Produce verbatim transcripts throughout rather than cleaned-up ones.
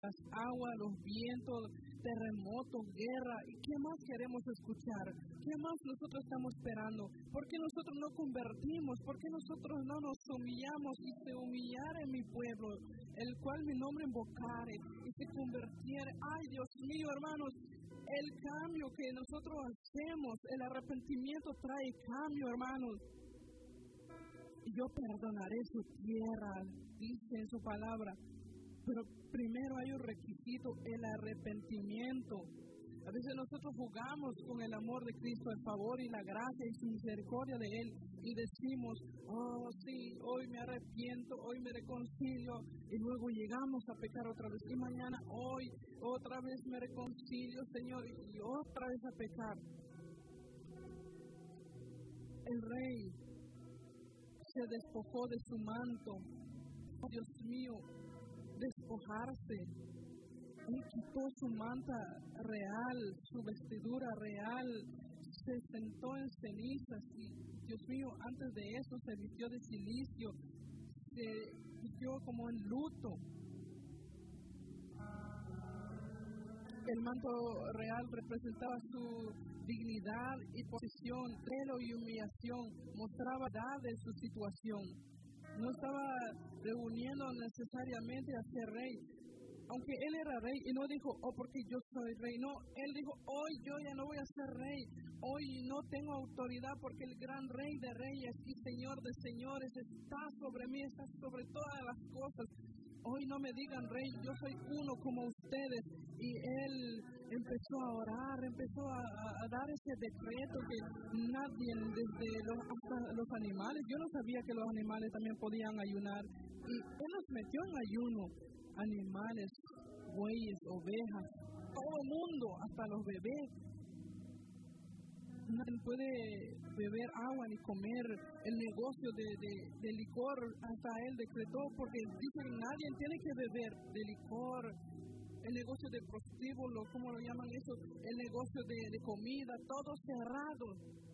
las aguas, los vientos, terremotos, guerra. ¿Y qué más queremos escuchar? ¿Qué más nosotros estamos esperando? ¿Por qué nosotros no convertimos? ¿Por qué nosotros no nos humillamos y se humillara en mi pueblo, el cual mi nombre invocare y se convirtiera? Ay, Dios mío, hermanos, el cambio que nosotros hacemos, el arrepentimiento trae cambio, hermanos. Yo perdonaré su tierra, dice en su palabra. Pero primero hay un requisito, el arrepentimiento. A veces nosotros jugamos con el amor de Cristo, el favor y la gracia y su misericordia de Él, y decimos, oh sí, hoy me arrepiento, hoy me reconcilio, y luego llegamos a pecar otra vez, y mañana, hoy, otra vez me reconcilio, Señor, y otra vez a pecar. El rey se despojó de su manto, oh, Dios mío, despojarse. Él quitó su manta real, su vestidura real, se sentó en cenizas y, Dios mío, antes de eso se vistió de cilicio, se vistió como en luto. El manto real representaba su dignidad y posición, celo y humillación, mostraba edad de su situación. No estaba reuniendo necesariamente a ser rey, aunque él era rey, y no dijo, oh, porque yo soy rey. No, él dijo, hoy yo ya no voy a ser rey, hoy no tengo autoridad porque el gran rey de reyes y señor de señores está sobre mí, está sobre todas las cosas. Hoy no me digan rey, yo soy uno como ustedes. Y él empezó a orar, empezó a, a dar ese decreto que nadie, desde los, hasta los animales, yo no sabía que los animales también podían ayunar. Y él los metió en ayuno, animales, bueyes, ovejas, todo el mundo, hasta los bebés. Nadie puede beber agua ni comer. El negocio de, de, de licor hasta él decretó, porque dice que nadie tiene que beber de licor. El negocio de prostíbulo, ¿cómo lo llaman eso? El negocio de, de comida, todo cerrado.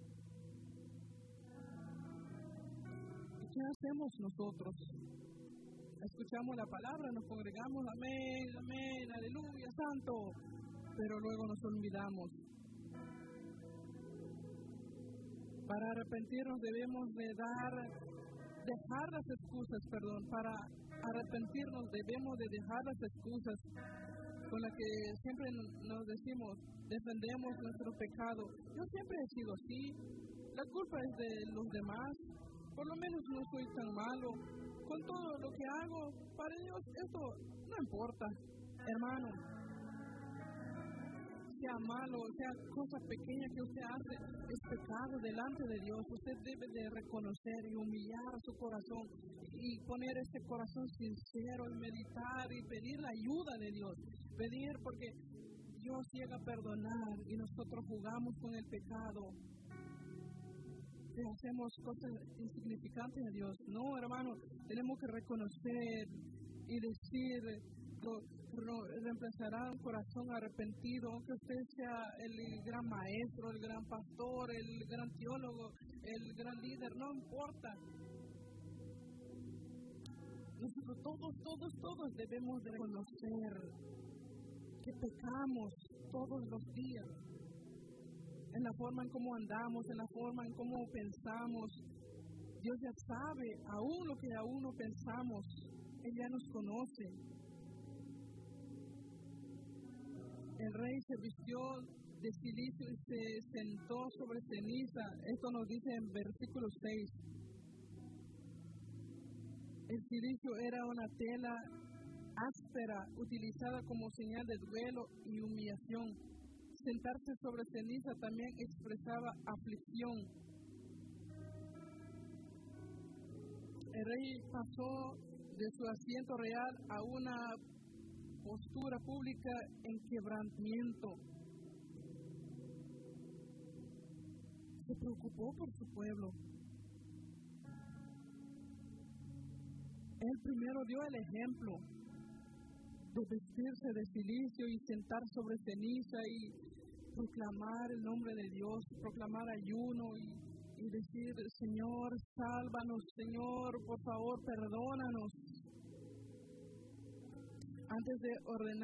¿Y qué hacemos nosotros? Escuchamos la palabra, nos congregamos, amén, amén, aleluya, santo, pero luego nos olvidamos. Para arrepentirnos debemos de dar, dejar las excusas, perdón, para arrepentirnos debemos de dejar las excusas con las que siempre nos decimos, defendemos nuestro pecado. Yo siempre he sido así, la culpa es de los demás, por lo menos no soy tan malo, con todo lo que hago, para Dios esto no importa, hermano. Sea malo, sea cosa pequeña que usted hace, es pecado delante de Dios. Usted debe de reconocer y humillar su corazón y poner ese corazón sincero y meditar y pedir la ayuda de Dios. Pedir porque Dios llega a perdonar y nosotros jugamos con el pecado. Que hacemos cosas insignificantes a Dios. No, hermano, tenemos que reconocer y decir, reemplazará un corazón arrepentido, aunque usted sea el gran maestro, el gran pastor, el gran teólogo, el gran líder, no importa. Nosotros todos, todos, todos debemos de reconocer que pecamos todos los días, en la forma en cómo andamos, en la forma en cómo pensamos. Dios ya sabe aún lo que aún no pensamos, Él ya nos conoce. El rey se vistió de cilicio y se sentó sobre ceniza. Esto nos dice en versículo seis. El cilicio era una tela áspera utilizada como señal de duelo y humillación. Sentarse sobre ceniza también expresaba aflicción. El rey pasó de su asiento real a una postura pública en quebrantamiento. Se preocupó por su pueblo. Él primero dio el ejemplo de vestirse de cilicio y sentar sobre ceniza y proclamar el nombre de Dios, proclamar ayuno y, y decir, Señor, sálvanos, Señor, por favor, perdónanos. Antes de ordenar